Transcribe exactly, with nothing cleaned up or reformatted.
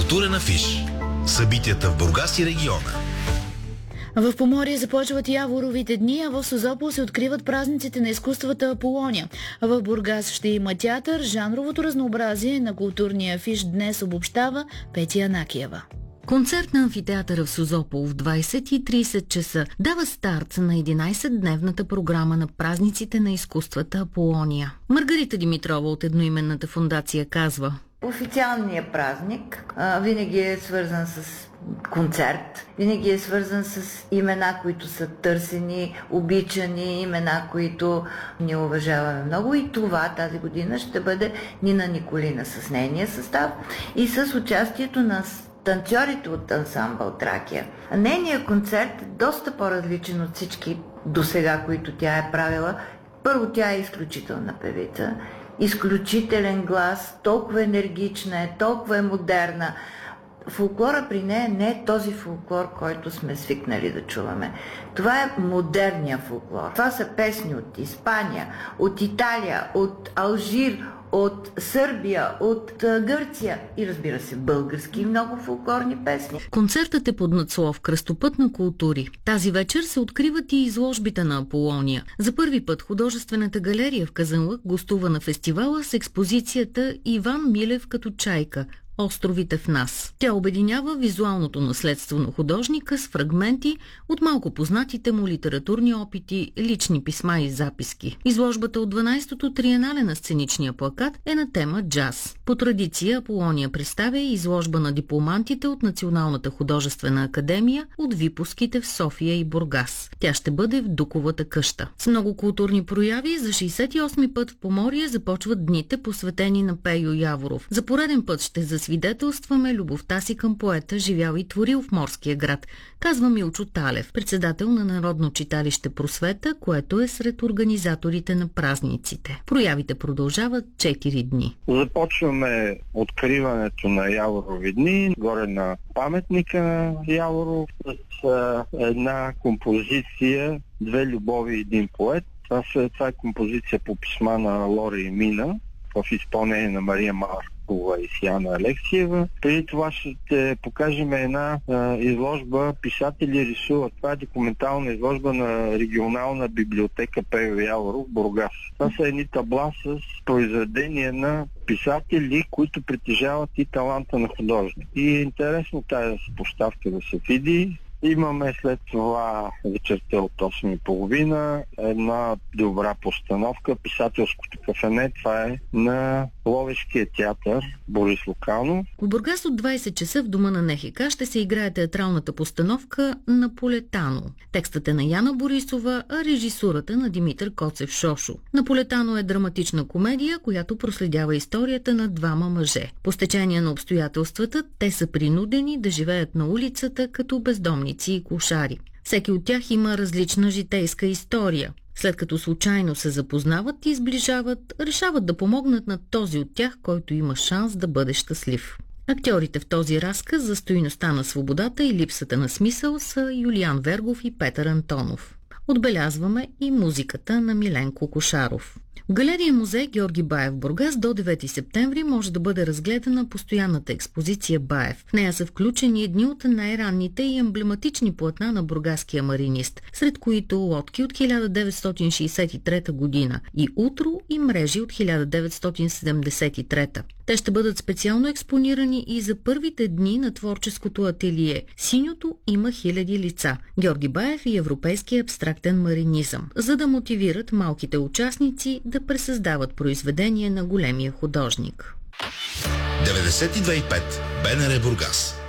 Културен афиш. Събитията в Бургас и региона. В Поморие започват Яворовите дни, а в Созопол се откриват празниците на изкуствата Аполония. В Бургас ще има театър. Жанровото разнообразие на културния афиш днес обобщава Петя Анакиева. Концерт на амфитеатъра в Созопол в двайсет и трийсет часа дава старт на единайсетдневната програма на празниците на изкуствата Аполония. Маргарита Димитрова от едноименната фондация казва: официалният празник а, винаги е свързан с концерт, винаги е свързан с имена, които са търсени, обичани, имена, които ние уважаваме много, и това тази година ще бъде Нина Николина с нейния състав и с участието на танцорите от ансамбъл Тракия. Нейният концерт е доста по-различен от всички досега, които тя е правила. Първо, тя е изключителна певица, изключителен глас, толкова енергична е, толкова е модерна. Фолклора при нея не е този фолклор, който сме свикнали да чуваме. Това е модерния фолклор. Това са песни от Испания, от Италия, от Алжир, от Сърбия, от Гърция и, разбира се, български и много фолклорни песни. Концертът е под надслов "Кръстопът на култури". Тази вечер се откриват и изложбите на Аполония. За първи път художествената галерия в Казанлък гостува на фестивала с експозицията "Иван Милев като чайка. Островите в нас". Тя обединява визуалното наследство на художника с фрагменти от малко познатите му литературни опити, лични писма и записки. Изложбата от дванайсетото триенале на сценичния плакат е на тема джаз. По традиция Аполония представя изложба на дипломантите от Националната художествена академия от випуските в София и Бургас. Тя ще бъде в Дуковата къща. С много културни прояви за шейсет и осми път в Поморие започват дните, посветени на Пейо Яворов. За пореден път ще засвидетелстваме любовта си към поета, живял и творил в морския град, казва Милчо Талев, председател на Народно читалище Просвета, което е сред организаторите на празниците. Проявите продължават четири дни. Започваме откриването на Яворови дни, горе на паметника на Яворов, с а, една композиция "Две любови и един поет". Това, са, това е композиция по писма на Лора и Мина в изпълнение на Мария Маркова и Сияна Алексиева. Преди това ще покажем една а, изложба "Писатели рисуват". Това е документална изложба на регионална библиотека Пейо Яворов в Бургас. Това са едни табла с произведения на писатели, които притежават и таланта на художник. И е интересно тази площадка да се види. Имаме след това вечерта от осем и половина една добра постановка, "Писателското кафене". Това е на Ловешкия театър Борис Луканов. В Бургас от двайсет часа в дома на НХК ще се играе театралната постановка "Наполетано". Текстът е на Яна Борисова, а режисурата на Димитър Коцев Шошо. "Наполетано" е драматична комедия, която проследява историята на двама мъже. По стечение на обстоятелствата те са принудени да живеят на улицата като бездомни и клошари. Всеки от тях има различна житейска история. След като случайно се запознават и сближават, решават да помогнат на този от тях, който има шанс да бъде щастлив. Актьорите в този разказ за стойността на свободата и липсата на смисъл са Юлиан Вергов и Петър Антонов. Отбелязваме и музиката на Миленко Кошаров. В галерия музей Георги Баев Бургас до девети септември може да бъде разгледана постоянната експозиция Баев. В нея са включени едни от най-ранните и емблематични платна на бургаския маринист, сред които лодки от хиляда деветстотин шейсет и трета година и утро и мрежи от хиляда деветстотин седемдесет и трета. Те ще бъдат специално експонирани и за първите дни на творческото ателие "Синьото има хиляди лица" Георги Баев и европейския абстрактен маринизъм, за да мотивират малките участници да пресъздават произведение на големия художник. деветдесет и две и пет БНР Бургас.